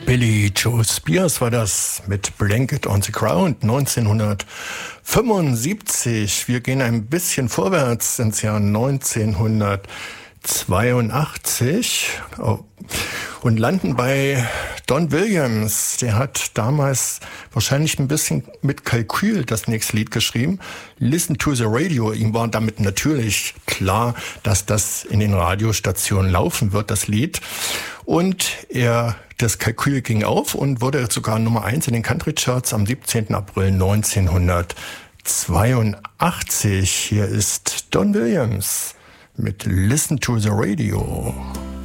Billy Joe Spears war das mit Blanket on the Ground 1975. Wir gehen ein bisschen vorwärts ins Jahr 1982 und landen bei Don Williams. Der hat damals wahrscheinlich ein bisschen mit Kalkül das nächste Lied geschrieben. Listen to the Radio. Ihm war damit natürlich klar, dass das in den Radiostationen laufen wird, das Lied. Und das Kalkül ging auf und wurde sogar Nummer 1 in den Country Charts am 17. April 1982. Hier ist Don Williams mit Listen to the Radio.